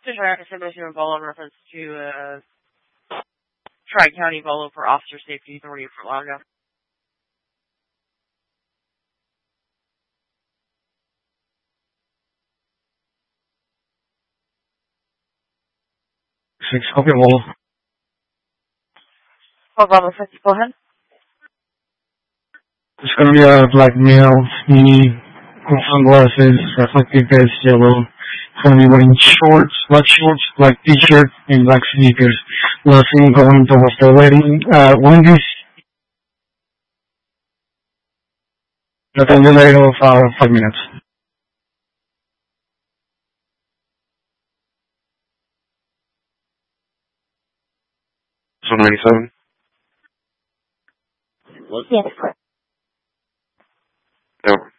Submission of Volo in reference to Tri-County Volo for Officer Safety Authority of Fort Lauderdale. 6, copy Volo. 12 Bravo 50, go ahead. It's going to be a black male, skinny, with sunglasses, reflective vest, yellow. It's going to be wearing black shorts, black t-shirt, and black sneakers. Last thing going towards the wedding, Wendy's. Nothing delay of 5 minutes. So 97? Yes. Over.